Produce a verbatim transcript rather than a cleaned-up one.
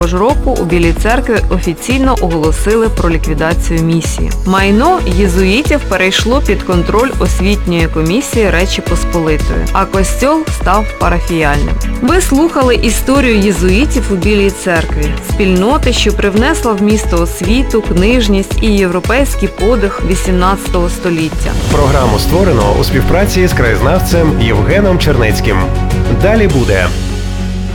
ж року у Білій церкві офіційно оголосили про ліквідацію місії. Майно єзуїтів перейшло під контроль освітньої комісії Речі Посполитої, а костьол став парафіяльним. Ви слухали історію єзуїтів у Білій церкві, спільноти, що привнесла в місто освіту, книжність і європейський подих вісімнадцятого століття. Програму створено у співпраці з краєзнавцем Євгеном Чернецьким. Далі буде.